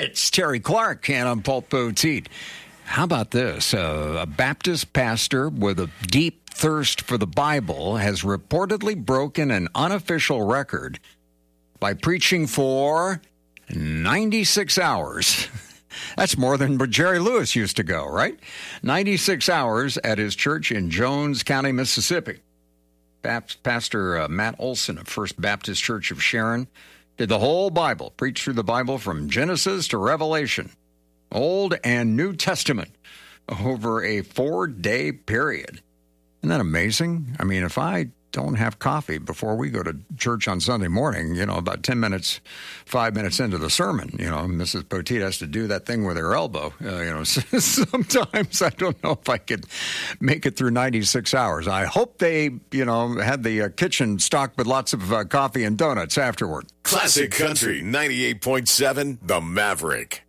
It's Terry Clark, and I'm Paul Poteet. How about this? A Baptist pastor with a deep thirst for the Bible has reportedly broken an unofficial record by preaching for 96 hours. That's more than Jerry Lewis used to go, right? 96 hours at his church in Jones County, Mississippi. Pastor Matt Olson of First Baptist Church of Sharon did the whole Bible, preached through the Bible from Genesis to Revelation, Old and New Testament, over a 4-day period. Isn't that amazing? I mean, if I don't have coffee before we go to church on Sunday morning, about 5 minutes into the sermon, Mrs. Poteet has to do that thing with her elbow. Sometimes I don't know if I could make it through 96 hours. I hope they, had the kitchen stocked with lots of coffee and donuts afterward. Classic Country 98.7, The Maverick.